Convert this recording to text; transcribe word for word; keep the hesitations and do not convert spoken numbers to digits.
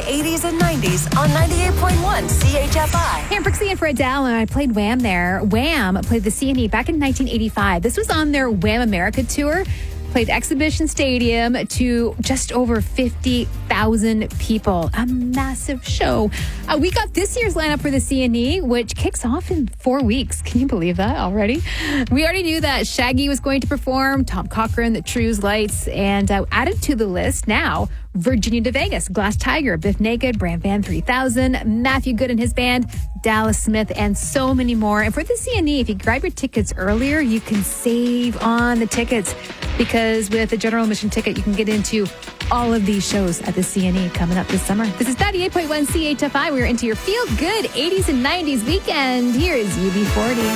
eighties and nineties on ninety-eight point one C H F I. Hey, I'm Brixie in for Adele, and I played Wham there. Wham played the C and E back in nineteen eighty-five. This was on their Wham America tour. Played Exhibition Stadium to just over fifty thousand people. A massive show. Uh, we got this year's lineup for the C and E, which kicks off in four weeks. Can you believe that already? We already knew that Shaggy was going to perform, Tom Cochrane, the Trues Lights, and uh, added to the list now, Virginia de Vegas, Glass Tiger, Biff Naked, Bram Van three thousand, Matthew Good and his band, Dallas Smith, and so many more. And for the C and E, if you grab your tickets earlier, you can save on the tickets, because with a general admission ticket, you can get into all of these shows at the C and E coming up this summer. This is ninety-eight point one C H F I. We're into your feel-good eighties and nineties weekend. Here is U B forty.